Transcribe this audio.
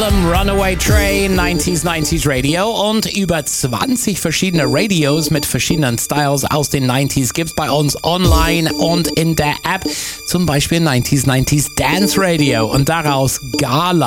Asylum, Runaway Train, 90s Radio und über 20 verschiedene Radios mit verschiedenen Styles aus den 90s gibt's bei uns online und in der App, zum Beispiel 90s Dance Radio und daraus Gala.